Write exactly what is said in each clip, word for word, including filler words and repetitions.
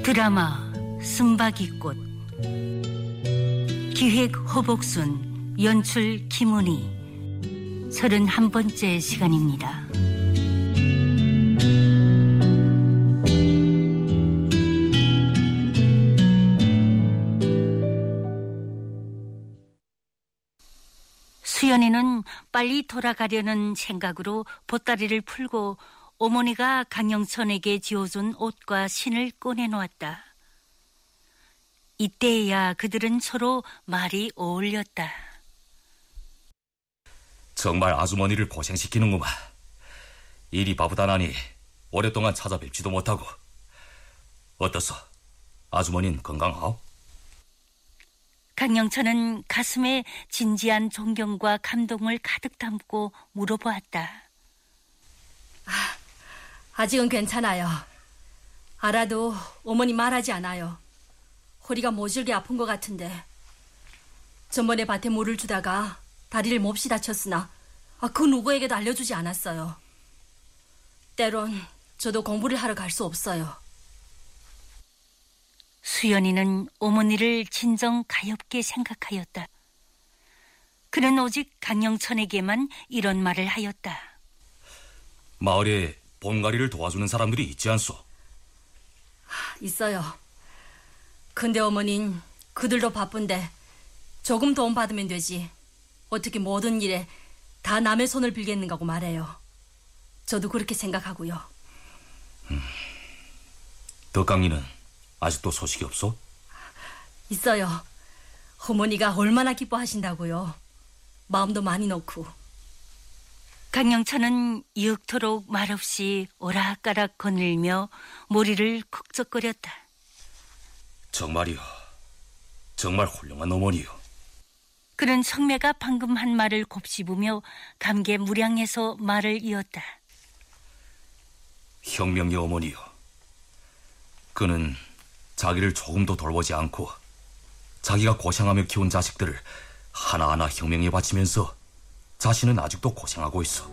드라마 쓴바귀꽃. 기획 허복순, 연출 김은희. 서른한 번째 시간입니다. 수연이는 빨리 돌아가려는 생각으로 보따리를 풀고 어머니가 강영천에게 지어준 옷과 신을 꺼내놓았다. 이때야 그들은 서로 말이 어울렸다. 정말 아주머니를 고생시키는구만. 일이 바쁘다나니 오랫동안 찾아뵙지도 못하고. 어떻소? 아주머니는 건강하오? 강영천은 가슴에 진지한 존경과 감동을 가득 담고 물어보았다. 아, 아직은 괜찮아요. 알아도 어머니 말하지 않아요. 허리가 모질게 아픈 것 같은데. 전번에 밭에 물을 주다가 다리를 몹시 다쳤으나 아, 그 누구에게도 알려주지 않았어요. 때론 저도 공부를 하러 갈 수 없어요. 수연이는 어머니를 진정 가엾게 생각하였다. 그는 오직 강영천에게만 이런 말을 하였다. 마을에 봉가리를 도와주는 사람들이 있지 않소? 있어요. 근데 어머닌 그들도 바쁜데 조금 도움 받으면 되지. 어떻게 모든 일에 다 남의 손을 빌겠는가고 말해요. 저도 그렇게 생각하고요. 음, 덕강이는 아직도 소식이 없소? 있어요. 어머니가 얼마나 기뻐하신다고요. 마음도 많이 놓고. 강영천은 이윽도록 말없이 오락가락 거닐며 머리를 쿡적거렸다. 정말이요. 정말 훌륭한 어머니요. 그는 성매가 방금 한 말을 곱씹으며 감개무량해서 말을 이었다. 혁명의 어머니요. 그는 자기를 조금도 돌보지 않고 자기가 고생하며 키운 자식들을 하나하나 혁명에 바치면서 자신은 아직도 고생하고 있어.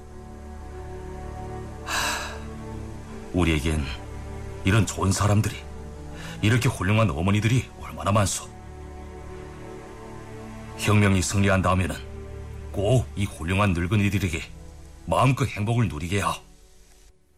하, 우리에겐 이런 좋은 사람들이, 이렇게 훌륭한 어머니들이 얼마나 많소. 혁명이 승리한 다음에는 꼭 이 훌륭한 늙은이들에게 마음껏 행복을 누리게 하오.